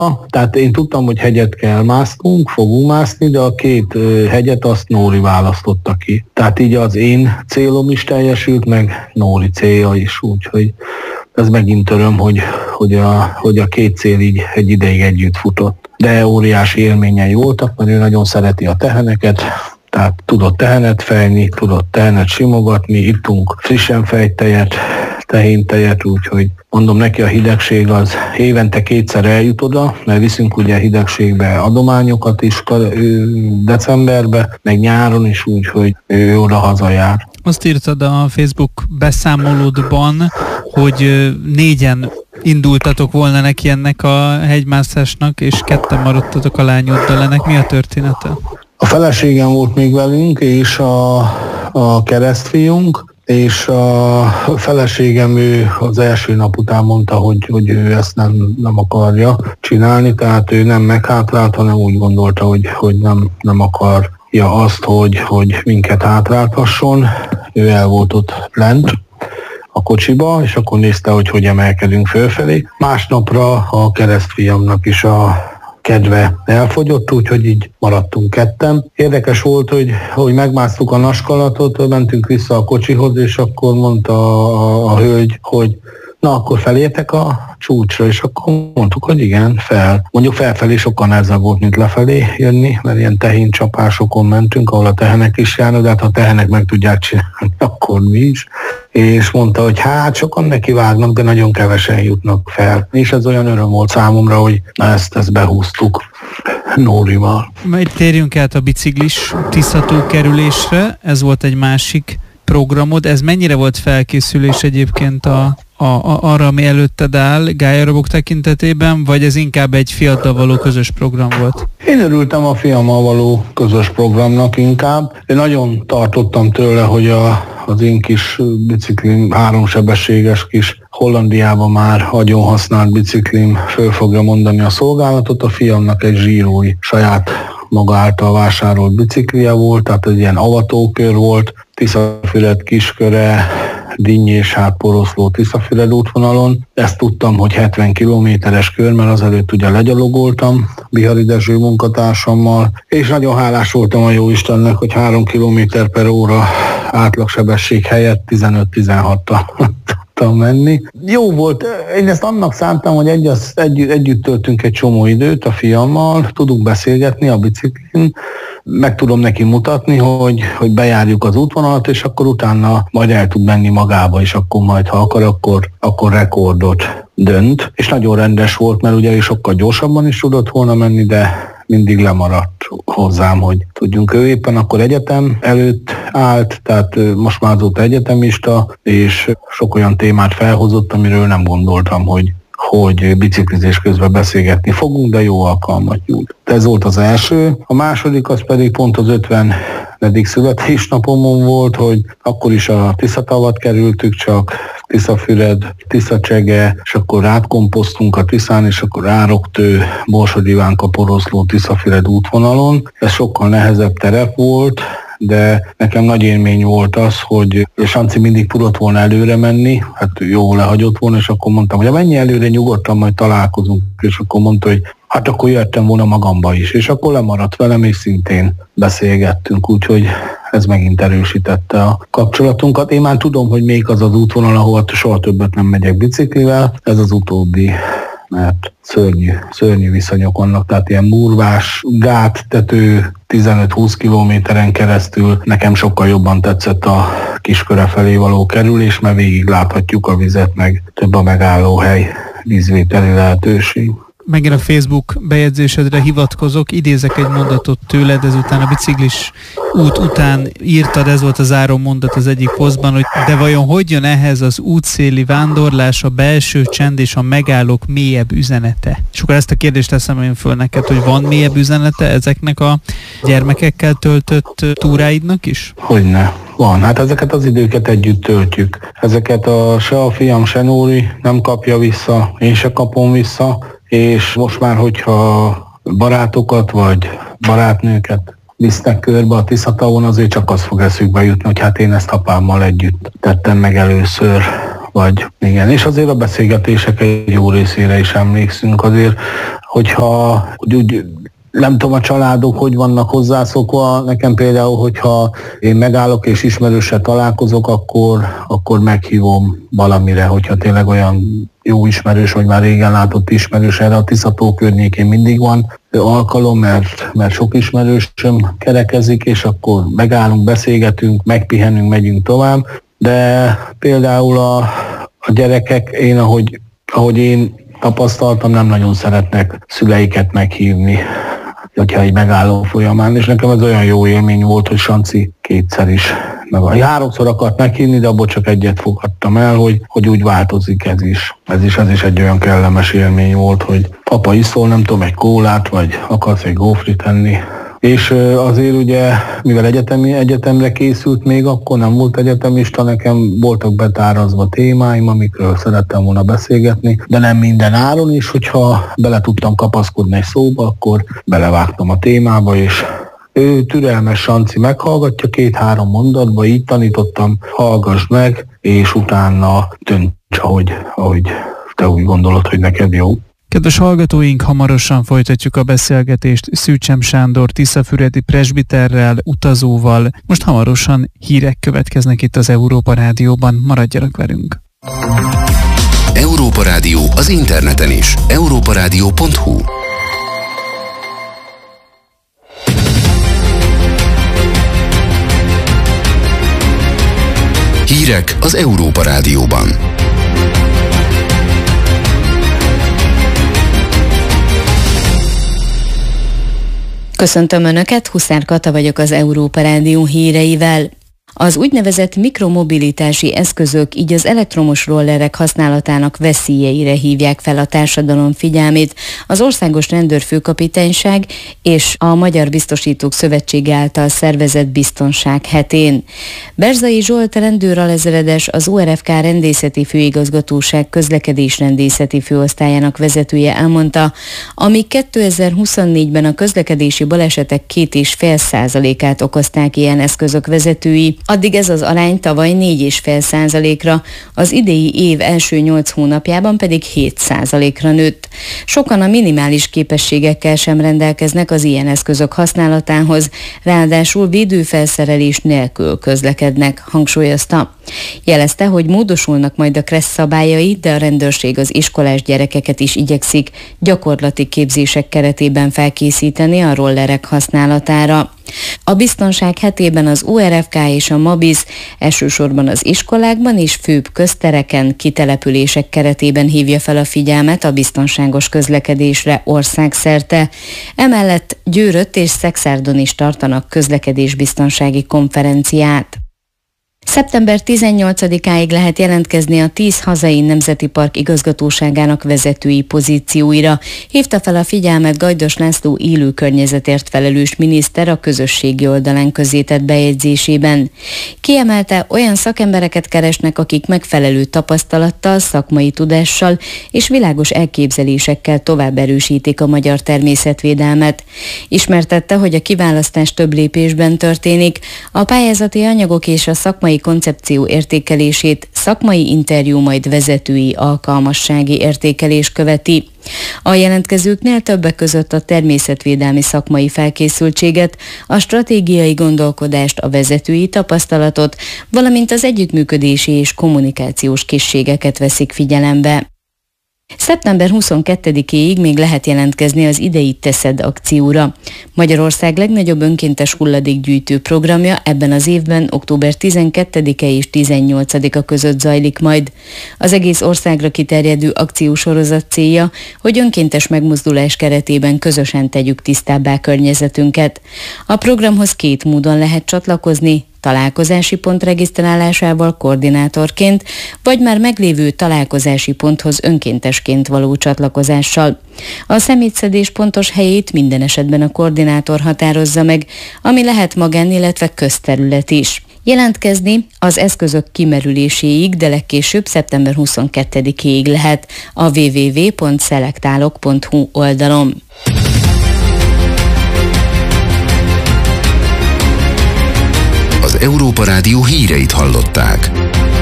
tehát én tudtam, hogy hegyet kell másznunk, fogunk mászni, de a 2 hegyet azt Nóri választotta ki. Tehát így az én célom is teljesült, meg Nóri célja is, úgyhogy ez megint öröm, hogy a 2 cél így egy ideig együtt futott. De óriási élményei voltak, mert ő nagyon szereti a teheneket, tehát tudott tehenet fejni, tudott tehenet simogatni, ittunk frissen fejt tejet, tehéntejet, úgyhogy mondom neki, a hidegség az évente 2-szer eljut oda, mert viszünk ugye hidegségbe adományokat is decemberbe, meg nyáron is, úgyhogy ő oda hazajár. Azt írtad a Facebook beszámolódban, hogy 4-en indultatok volna neki ennek a hegymászásnak, és 2 maradtatok a lányoddal. Ennek mi a története? A feleségem volt még velünk, és a keresztfiunk, és a feleségem ő az első nap után mondta, hogy ő ezt nem akarja csinálni, tehát ő nem meghátrált, hanem úgy gondolta, hogy nem akarja azt, hogy minket hátráltasson. Ő el volt ott lent a kocsiba, és akkor nézte, hogy emelkedünk fölfelé. Másnapra a keresztfiamnak is a kedve elfogyott, úgyhogy így maradtunk 2. Érdekes volt, hogy megmásztuk a Naskalatot, mentünk vissza a kocsihoz, és akkor mondta a hölgy, hogy na, akkor felértek a csúcsra, és akkor mondtuk, hogy igen, fel. Mondjuk felfelé sokkal nehezebb volt, mint lefelé jönni, mert ilyen tehéncsapásokon mentünk, ahol a tehenek is járnak, de hát ha a tehenek meg tudják csinálni, akkor mi is. És mondta, hogy hát sokan nekivágnak, de nagyon kevesen jutnak fel. És ez olyan öröm volt számomra, hogy ezt behúztuk Nórival. Majd térjünk át a biciklis Tisza-tó kerülésre, ez volt egy másik programod. Ez mennyire volt felkészülés egyébként arra, ami előtted áll Gályarabok tekintetében, vagy ez inkább egy fiatal való közös program volt? Én örültem a fiammal való közös programnak inkább. Én nagyon tartottam tőle, hogy az én kis biciklim, 3-sebességes kis Hollandiában már agyon használt biciklim föl fogja mondani a szolgálatot. A fiamnak egy zsírói saját maga által vásárolt biciklije volt, tehát egy ilyen avatókör volt, Tiszafüred Kisköre, Dinny és Poroszló Tiszafüred útvonalon. Ezt tudtam, hogy 70 kilométeres kör, mert azelőtt ugye legyalogoltam Bihari Dezső munkatársammal, és nagyon hálás voltam a jóistennek, hogy 3 km/h átlagsebesség helyett 15-16-tal tudtam menni. Jó volt, én ezt annak szántam, hogy együtt töltünk egy csomó időt a fiammal, tudunk beszélgetni a biciklin, meg tudom neki mutatni, hogy bejárjuk az útvonalat, és akkor utána majd el tud menni magába, és akkor majd, ha akar, akkor rekordot dönt. És nagyon rendes volt, mert ugye ő sokkal gyorsabban is tudott volna menni, de mindig lemaradt hozzám, hogy tudjunk. Ő éppen akkor egyetem előtt állt, tehát most már azóta egyetemista, és sok olyan témát felhozott, amiről nem gondoltam, hogy biciklizés közben beszélgetni fogunk, de jó alkalmat nyújt. Ez volt az első. A második az pedig pont az 50. születésnapomon volt, hogy akkor is a Tiszatavat kerültük csak, Tiszafüred, Tiszacsege, és akkor átkomposztunk a Tiszán, és akkor Ároktő, Borsod Ivánka, Poroszló, Tiszafüred útvonalon. Ez sokkal nehezebb terep volt, de nekem nagy élmény volt az, hogy Sanci mindig tudott volna előre menni, hát jó lehagyott volna, és akkor mondtam, hogy menj előre, nyugodtan majd találkozunk, és akkor mondta, hogy hát akkor jöttem volna magamba is, és akkor lemaradt velem, és szintén beszélgettünk, úgyhogy ez megint erősítette a kapcsolatunkat. Én már tudom, hogy melyik az az útvonal, ahol soha többet nem megyek biciklivel, ez az utóbbi, mert szörnyű viszonyok vannak, tehát ilyen murvás, gáttető 15-20 kilométeren keresztül. Nekem sokkal jobban tetszett a Kisköre felé való kerülés, mert végig láthatjuk a vizet, meg több a megállóhely, vízvételi lehetőség. Megint a Facebook bejegyzésedre hivatkozok, idézek egy mondatot tőled, ezután a biciklis út után írtad, ez volt a záró mondat az egyik posztban, hogy de vajon hogy jön ehhez az útszéli vándorlás, a belső csend és a megállók mélyebb üzenete? És akkor ezt a kérdést teszem én föl neked, hogy van mélyebb üzenete ezeknek a gyermekekkel töltött túráidnak is? Hogyne. Van, hát ezeket az időket együtt töltjük. Ezeket se a fiam, se Nóri nem kapja vissza, én se kapom vissza, és most már, hogyha barátokat vagy barátnőket visznek körbe a Tiszatavon, azért csak az fog eszükbe jutni, hogy hát én ezt apámmal együtt tettem meg először, vagy igen. És azért a beszélgetések egy jó részére is emlékszünk, azért hogyha úgy nem tudom, a családok hogy vannak hozzászokva. Nekem például, hogyha én megállok és ismerőssel találkozok, akkor meghívom valamire, hogyha tényleg olyan jó ismerős, vagy már régen látott ismerős, erre a Tisza-tó környékén mindig van alkalom, mert sok ismerősöm kerekezik, és akkor megállunk, beszélgetünk, megpihenünk, megyünk tovább. De például a gyerekek, ahogy én tapasztaltam, nem nagyon szeretnek szüleiket meghívni, hogyha egy megálló folyamán, és nekem ez olyan jó élmény volt, hogy Sanci kétszer is, meg 3-szor akart meghívni, de abból csak egyet fogadtam el, hogy úgy változik ez is. Ez is egy olyan kellemes élmény volt, hogy apa iszol, nem tudom, egy kólát, vagy akarsz egy gófrit enni. És azért ugye, mivel egyetemre készült még, akkor nem volt egyetemista, nekem voltak betárazva témáim, amikről szerettem volna beszélgetni, de nem minden áron is, hogyha bele tudtam kapaszkodni egy szóba, akkor belevágtam a témába, és ő türelmes Sanci meghallgatja 2-3 mondatba, így tanítottam, hallgass meg, és utána dönts, ahogy te úgy gondolod, hogy neked jó. Kedves hallgatóink, hamarosan folytatjuk a beszélgetést Szűcsem Sándor tiszafüredi presbiterrel, utazóval. Most hamarosan hírek következnek itt az Európa Rádióban. Maradjanak velünk! Európa Rádió az interneten is. europaradio.hu. Hírek az Európa Rádióban. Köszöntöm Önöket, Huszár Kata vagyok az Európa Rádió híreivel. Az úgynevezett mikromobilitási eszközök, így az elektromos rollerek használatának veszélyeire hívják fel a társadalom figyelmét az Országos Rendőrfőkapitányság és a Magyar Biztosítók Szövetsége által szervezett Biztonság hetén. Berzai Zsolt rendőralezredes, az ORFK rendészeti főigazgatóság közlekedésrendészeti főosztályának vezetője elmondta, amíg 2024-ben a közlekedési balesetek 2,5%-át okozták ilyen eszközök vezetői, addig ez az arány tavaly 4,5%-ra, az idei év első 8 hónapjában pedig 7%-ra nőtt. Sokan a minimális képességekkel sem rendelkeznek az ilyen eszközök használatához, ráadásul védőfelszerelés nélkül közlekednek, hangsúlyozta. Jelezte, hogy módosulnak majd a KRESZ szabályai, de a rendőrség az iskolás gyerekeket is igyekszik gyakorlati képzések keretében felkészíteni a rollerek használatára. A biztonság hetében az ORFK és a MABIS elsősorban az iskolákban és főbb köztereken, kitelepülések keretében hívja fel a figyelmet a biztonságos közlekedésre országszerte. Emellett Győrött és Szekszárdon is tartanak közlekedésbiztonsági konferenciát. Szeptember 18-áig lehet jelentkezni a 10 hazai nemzeti park igazgatóságának vezetői pozícióira. Hívta fel a figyelmet Gajdos László élő környezetért felelős miniszter a közösségi oldalán közzétett bejegyzésében. Kiemelte, olyan szakembereket keresnek, akik megfelelő tapasztalattal, szakmai tudással és világos elképzelésekkel tovább erősítik a magyar természetvédelmet. Ismertette, hogy a kiválasztás több lépésben történik. A pályázati anyagok és a szakmai koncepció értékelését szakmai interjú, majd vezetői alkalmassági értékelés követi. A jelentkezőknél többek között a természetvédelmi szakmai felkészültséget, a stratégiai gondolkodást, a vezetői tapasztalatot, valamint az együttműködési és kommunikációs készségeket veszik figyelembe. Szeptember 22-éig még lehet jelentkezni az idei Teszed akcióra. Magyarország legnagyobb önkéntes hulladékgyűjtő programja ebben az évben október 12-e és 18-a között zajlik majd. Az egész országra kiterjedő akciósorozat célja, hogy önkéntes megmozdulás keretében közösen tegyük tisztábbá környezetünket. A programhoz 2 módon lehet csatlakozni: találkozási pont regisztrálásával koordinátorként, vagy már meglévő találkozási ponthoz önkéntesként való csatlakozással. A szemétszedés pontos helyét minden esetben a koordinátor határozza meg, ami lehet magán, illetve közterület is. Jelentkezni az eszközök kimerüléséig, de legkésőbb szeptember 22-éig lehet a www.szelektálok.hu oldalon. Az Európa Rádió híreit hallották.